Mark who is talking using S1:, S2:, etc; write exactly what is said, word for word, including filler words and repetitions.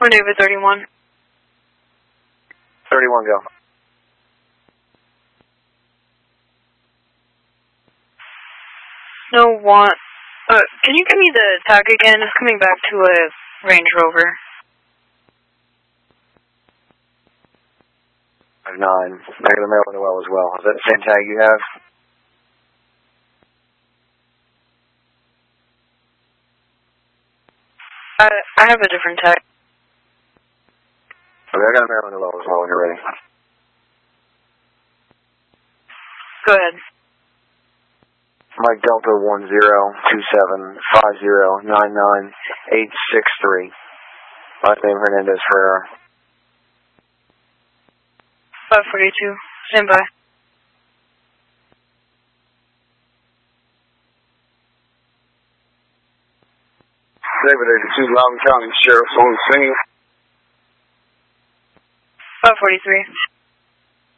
S1: Or David thirty-one.
S2: thirty-one, go.
S1: No one. Uh, can you give me the tag again? It's coming back to a Range Rover.
S2: Nine. Negative Maryland Noel as well. Is that the same tag you have?
S1: I, I have a different tag.
S2: Okay, I got a Maryland Noel as well when you're ready.
S1: Go ahead.
S2: Mike Delta one zero two seven five zero nine nine eight six three. Last name Hernandez Ferreira.
S1: five forty-two. Stand by.
S2: David eighty-two, Loudoun County Sheriff's on the scene.
S1: five forty-three.